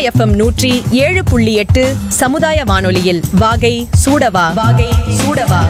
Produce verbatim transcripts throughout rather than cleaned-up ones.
FM நூற்றி ஏழு புள்ளி எட்டு சமுதாய வானொலியில் வாகை சூடவா வாகை சூடவா.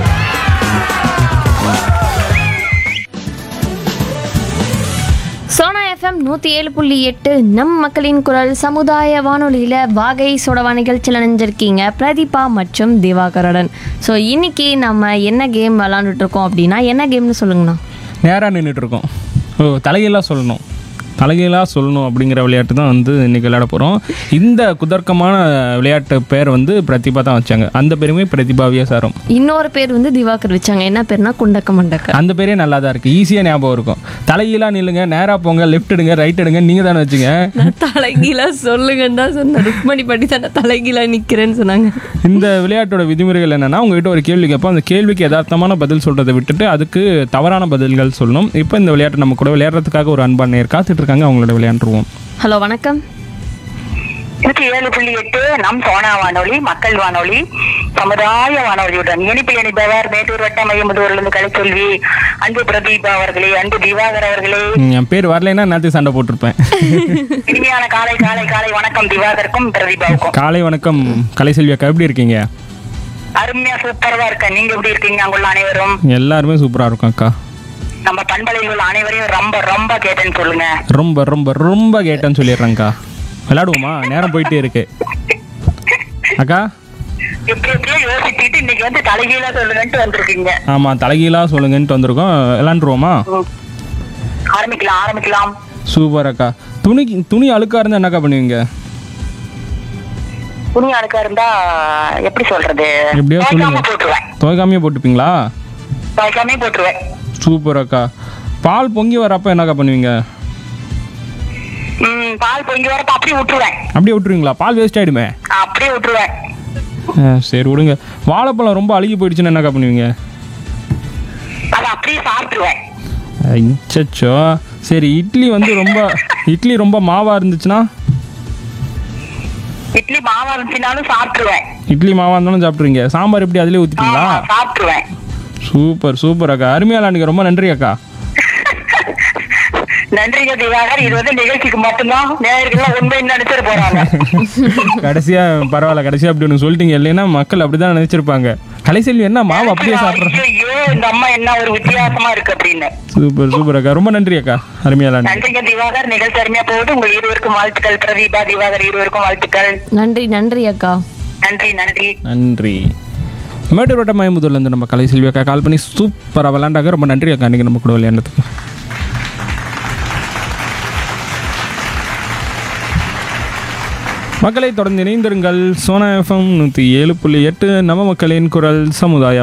சோனா எஃப்எம் நூற்றி ஏழு புள்ளி எட்டு நம் மக்களின் குரல் சமுதாய வானொலியில் வாகை சோடவா நிகழ்ச்சியில் நினைஞ்சிருக்கீங்க பிரதீபா மற்றும் திவாகருடன். ஸோ இன்னைக்கு நம்ம என்ன கேம் விளாண்டுட்டு இருக்கோம் அப்படின்னா, என்ன கேம்னு சொல்லுங்கண்ணா? நேராக நின்றுட்டு இருக்கோம். ஓ தலைகீழாக சொல்லணும் தலைகீழாக சொல்லணும் அப்படிங்கிற விளையாட்டு தான் வந்து இன்றைக்கி விளையாட போகிறோம். இந்த குதர்க்கமான விளையாட்டு பேர் வந்து பிரதிபா தான் வச்சாங்க. அந்த பேருமே பிரதிபாவியே சாரும். இன்னொரு பேர் வந்து திவாகர் வச்சாங்க. என்ன பேர்னா குண்டக்க மண்டக்க. அந்த பேரே நல்லா தான் இருக்குது, ஈஸியாக ஞாபகம் இருக்கும். தலைகீழாக நில்லுங்க, நேராக போங்க, லெஃப்ட் எடுங்க, ரைட் எடுங்க, நீங்கள் தானே வச்சுங்க. தலைகீழா சொல்லுங்கன்னு தான் சொன்னேன். ருக்மணி பட்டி தானே தலைகீழா நிற்கிறேன்னு சொன்னாங்க. இந்த விளையாட்டோட விதிமுறைகள் என்னென்னா, உங்ககிட்ட ஒரு கேள்வி கேட்போம். அந்த கேள்விக்கு யதார்த்தமான பதில் சொல்கிறத விட்டுட்டு அதுக்கு தவறான பதில்கள் சொல்லணும். இப்போ இந்த விளையாட்டு நம்ம கூட விளையாடுறதுக்காக ஒரு அன்பான நேர் காத்துட்டு இருக்காங்க. அவங்களோட விளையாண்டுருவோம். ஹலோ, வணக்கம். நூற்றி ஏழு புள்ளி எட்டு நம் சோனா வானொலி, மக்கள் வானொலி, சமுதாய வானொலியுடன் இனிப்பில் இணைப்பவர் மேட்டூர் வட்டம் மையமுதூரிலிருந்து கலைச்சொல்வி அன்பு பிரதீபா அவர்களே, அன்பு திவாகர் அவர்களே. என் பேர் வரலைன்னா நேரத்துக்கு சண்டை போட்டிருப்பேன். இனிமையான காலை காலை காலை வணக்கம் திவாகருக்கும் பிரதீபாவுக்கும். காலை வணக்கம் கலைசெல்வி அக்கா, எப்படி இருக்கீங்க? அருமையா சூப்பரா இருக்கேன். நீங்க எப்படி இருக்கீங்க? அங்குள்ள அனைவரும் எல்லாருமே சூப்பரா இருக்கும் அக்கா. நம்ம பண்பலையில் உள்ள அனைவரையும் ரொம்ப ரொம்ப கேட்டேன்னு சொல்லுங்க. ரொம்ப ரொம்ப ரொம்ப கேட்டேன்னு சொல்லிடுறேங்க்கா. விளையாடுவோமா? நேரம் போயிட்டே இருக்கு அக்கா. எப்படி எப்படியோ யோசிச்சுட்டு இன்னைக்கு வந்து தலைகீழா சொல்லுங்கன்ட்டு வந்திருக்கீங்க. ஆமா, தலைகீழா சொல்லுங்கன்ட்டு வந்திருக்கோம். விளையாண்டுருவோமா? ஆரம்பிக்கலாம் ஆரம்பிக்கலாம். சூப்பர் அக்கா. துணி துணி அழுக்கா இருந்தா என்னக்கா பண்ணுவீங்க? துணி அழுக்கா இருந்தா எப்படி சொல்றது? எப்படியோ சொல்லுங்க. போட்டுருவேன். துவைக்காமையே போட்டுப்பீங்களா? துவைக்காமே போட்டுருவேன். சூப்பர் அக்கா. பால் பொங்கி வரப்ப என்னக்கா பண்ணுவீங்க? ம் பால் பொங்கி வரப்ப அப்படியே விட்டுருவேன். அப்படியே விட்டுருவீங்களா? Ball waste ஆயிடுமே. அப்படியே விட்டுருவேன். சரி விடுங்க. வாழைப்பழம் ரொம்ப அழுகி போயிடுச்சுன்னா என்னக்கா பண்ணுவீங்க? அதை அப்படியே சாப்பிட்டுருவேன். இச்சோ. சரி, இட்லி வந்து ரொம்ப இட்லி ரொம்ப மாவா இருந்துச்சுன்னா? இட்லி மாவா இருந்துச்சுனாலும் சாப்பிட்டுருவேன். இட்லி மாவா இருந்தாலும் சாப்பிட்றீங்க. சாம்பார் எப்படி அதிலே ஊற்றிட்டீங்களா? சாப்பிட்டுருவேன். சூப்பர் சூப்பர் அக்கா. அருமையா விளையாடுங்க. ரொம்ப நன்றி அக்கா. நன்றிங்க திவாகர். இது வந்து நிகழ்ச்சிக்கு மட்டும்தான். நேயர்கள் உண்மை நினைச்சிட்டு போறாங்க. கடைசியா பரவாயில்ல, கடைசியா அப்படி ஒன்று சொல்லிட்டீங்க. இல்லைன்னா மக்கள் அப்படிதான் நினைச்சிருப்பாங்க. கலைசெல்வி என்ன மாவு அப்படியே சாப்பிட்றோம். ஐயோ இந்த அம்மா என்ன ஒரு வித்தியாசமா இருக்கு அப்படின்னு. சூப்பர் சூப்பர் அக்கா. ரொம்ப நன்றி அக்கா. அருமையா விளையாடுங்க. நன்றிங்க திவாகர். நிகழ்ச்சி அருமையா போகுது. உங்க இருவருக்கும் வாழ்த்துக்கள். பிரதீபா, திவாகர் இருவருக்கும் வாழ்த்துக்கள். நன்றி நன்றி அக்கா. நன்றி நன்றி நன்றி. மேட்டூர் வட்டம் மயமுதூர்லேருந்து நம்ம கலைசெல்வி அக்கா கால் பண்ணி சூப்பராக விளையாண்டாங்க. ரொம்ப நன்றி அக்கா இன்னைக்கு நம்ம கூட விளையாண்டதுக்கு. மக்களை தொடர்ந்து இணைந்திருங்கள். சோனா எஃப்எம் நூற்றி ஏழு புள்ளி எட்டு நம்ம மக்களின் குரல் சமுதாய